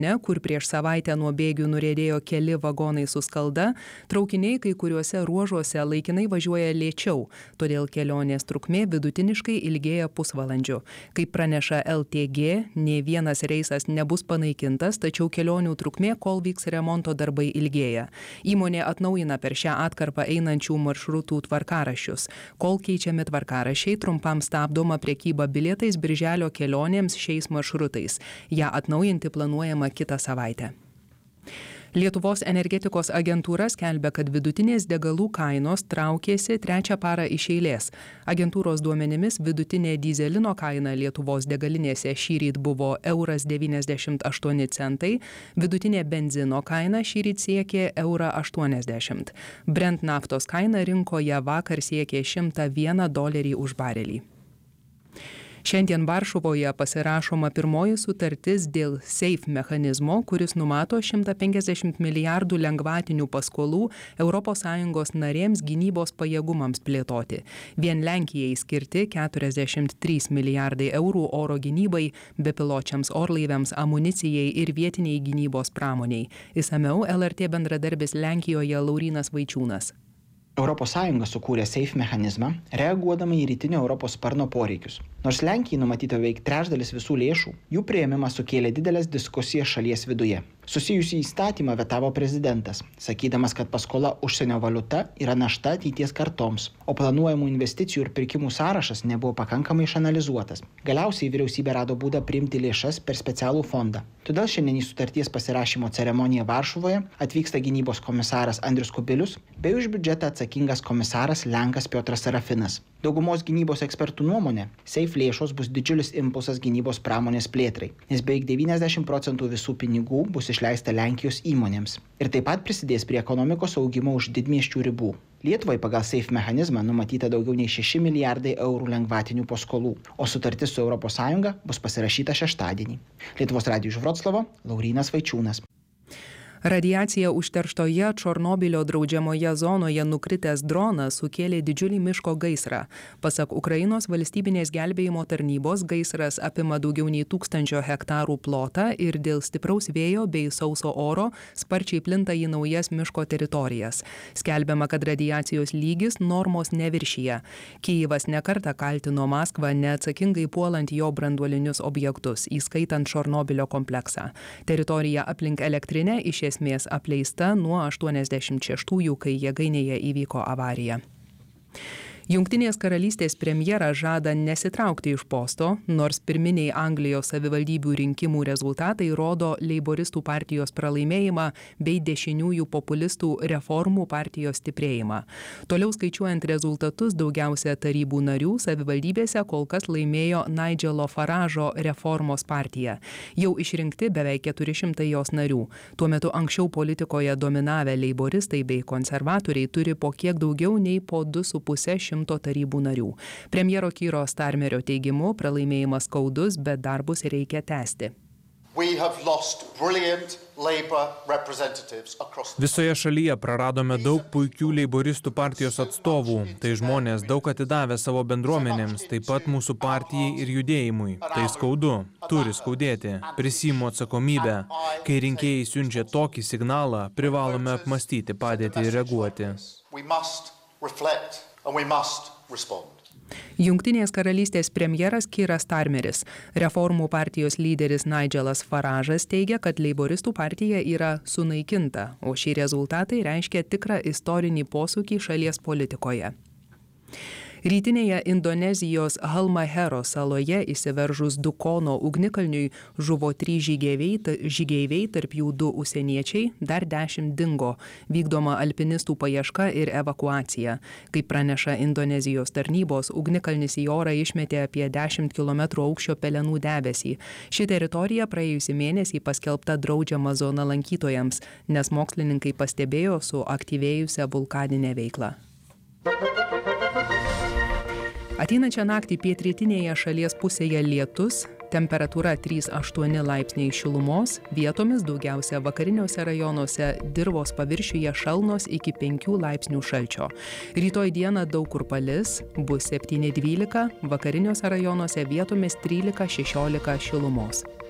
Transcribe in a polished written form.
kur prieš savaitę nuo bėgių nuriedėjo keli vagonai su skalda, traukiniai kai kuriuose ruožuose laikinai važiuoja lėčiau, todėl kelionės trukmė vidutiniškai ilgėja pusvalandžiu. Kaip praneša LTG, nė vienas reisas nebus panaikintas, tačiau kelionių trukmė, kol vyks remonto darbai, ilgėja. Įmonė atnaujina per šią atkarpą einančių maršrutų tvarkaraščius. Kol keičiami tvarkaraščiai, trumpam stabdoma prekyba bilietais birželio kelionėms šiais maršrutais. Ja atnaujinti planuojama kitą savaitę. Lietuvos energetikos agentūra skelbia, kad vidutinės degalų kainos traukėsi trečią parą iš eilės. Agentūros duomenimis vidutinė dyzelino kaina Lietuvos degalinėse šįryt buvo €1,98, vidutinė benzino kaina šįryt siekė €1,80. Brent naftos kaina rinkoje vakar siekė $101 už barelį. Šiandien Varšuvoje pasirašoma pirmoji sutartis dėl SAFE mechanizmo, kuris numato 150 milijardų lengvatinių paskolų ES narėms gynybos pajėgumams plėtoti. Vien Lenkijai skirti 43 milijardai eurų oro gynybai, bepiločiams orlaiviams, amunicijai ir vietiniai gynybos pramoniai. Išsamiau LRT bendradarbis Lenkijoje Laurynas Vaičiūnas. ES sukūrė SAFE mechanizmą, reaguodama į rytinio Europos sparno poreikius. Nors Lenkijai numatyta beveik trečdalis visų lėšų, jų priėmimas sukėlė didelės diskusijas šalies viduje. Susijusį įstatymą vetavo prezidentas, sakydamas, kad paskola užsienio valiuta yra našta ateities kartoms, o planuojamų investicijų ir pirkimų sąrašas nebuvo pakankamai išanalizuotas. Galiausiai vyriausybė rado būdą priimti lėšas per specialų fondą. Todėl šiandien į sutarties pasirašymo ceremoniją Varšuvoje atvyksta gynybos komisaras Andrius Kubilius bei už biudžetą atsakingas komisaras Lenkas Piotras Serafinas. Daugumos gynybos ekspertų nuomonė, SAFE lėšos bus didžiulis impulsas gynybos pramonės plėtrai, nes beveik 90% visų pinigų bus išleista Lenkijos įmonėms ir taip pat prisidės prie ekonomikos augimo už didmiesčių ribų. Lietuvai pagal SAFE mechanizmą numatyta daugiau nei 6 milijardai eurų lengvatinių paskolų, o sutartis su ES bus pasirašyta šeštadienį. Lietuvos radijui iš Vroclavo, Laurynas Vaičiūnas. Radiacija užterštoje Čornobilio draudžiamoje zonoje nukritęs dronas sukėlė didžiulį miško gaisrą. Pasak Ukrainos valstybinės gelbėjimo tarnybos, gaisras apima daugiau nei 1000 hektarų plotą ir dėl stipraus vėjo bei sauso oro sparčiai plinta į naujas miško teritorijas. Skelbiama, kad radiacijos lygis normos neviršyje. Kijevas nekartą kaltino Maskvą neatsakingai puolant jo branduolinius objektus, įskaitant Čornobilio kompleksą. Teritorija aplink elektrinę iš esmės apleista nuo 86-ųjų, kai jėgainėje įvyko avarija. Jungtinės karalystės premjeras žada nesitraukti iš posto, nors pirminiai Anglijos savivaldybių rinkimų rezultatai rodo leiboristų partijos pralaimėjimą bei dešiniųjų populistų reformų partijos stiprėjimą. Toliau skaičiuojant rezultatus, daugiausia tarybų narių savivaldybėse kol kas laimėjo Nigelo Faražo reformos partija. Jau išrinkti beveik 400 jos narių. Tuo metu anksčiau politikoje dominavę leiboristai bei konservatoriai turi po kiek daugiau nei po 2,5 tarybų narių. Premjero Keiro Starmerio teigimu, pralaimėjimas skaudus, bet darbus reikia tęsti. Visoje šalyje praradome daug puikių leiboristų partijos atstovų. Tai žmonės daug atidavę savo bendruomenėms, taip pat mūsų partijai ir judėjimui. Tai skaudu, turi skaudėti. Prisiimu atsakomybę. Kai rinkėjai siunčia tokį signalą, privalome apmąstyti padėtį ir reaguoti. Jungtinės karalystės premjeras Keiras Starmeris. Reformų partijos lyderis Nigelas Faražas teigia, kad leiboristų partija yra sunaikinta, o šie rezultatai reiškia tikrą istorinį posūkį šalies politikoje. Rytinėje Indonezijos Halmahero saloje įsiveržus Dukono ugnikalniui žuvo 3 žygeiviai, tarp jų 2 užsieniečiai, dar 10 dingo. Vykdoma alpinistų paieška ir evakuacija. Kaip praneša Indonezijos tarnybos, ugnikalnis į orą išmetė apie 10 km aukščio pelenų debesį. Ši teritorija praėjusį mėnesį paskelbta draudžiama zona lankytojams, nes mokslininkai pastebėjo suaktyvėjusią vulkaninę veiklą. Ateinančią naktį pietrytinėje šalies pusėje lietus, temperatūra 3-8 laipsniai šilumos, vietomis daugiausia vakariniuose rajonuose dirvos paviršiuje šalnos iki 5 laipsnių šalčio. Rytoj dieną daug kur palis, bus 7-12, vakariniuose rajonuose vietomis 13-16 šilumos.